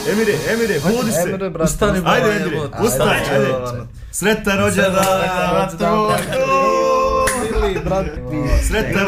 Emire, budi se. Emire, brate. Ustani, Ajde, Emire, ustani, ajde. Sretan rođendan, Bili, brate. sretan